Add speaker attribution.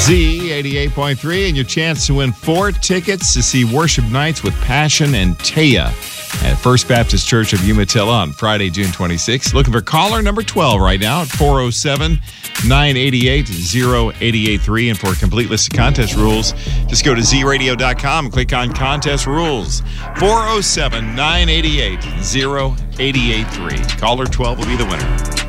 Speaker 1: Z88.3, and your chance to win 4 tickets to see Worship Nights with Passion and Taya at First Baptist Church of Umatilla on Friday, June 26th. Looking for caller number 12 right now at 407-988-0883. And for a complete list of contest rules, just go to zradio.com and click on Contest Rules. 407-988-0883. Caller 12 will be the winner.